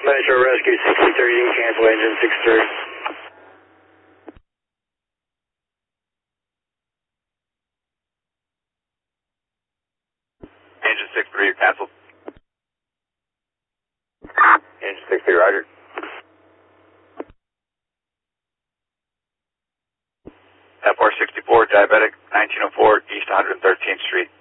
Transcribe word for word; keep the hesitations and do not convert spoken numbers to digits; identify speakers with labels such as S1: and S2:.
S1: Metro Rescue sixty-three, you can cancel engine sixty-three.
S2: Engine sixty-three, you're canceled.
S3: Engine sixty-three, roger.
S2: F four sixty-four, diabetic, nineteen oh four East one hundred thirteenth Street.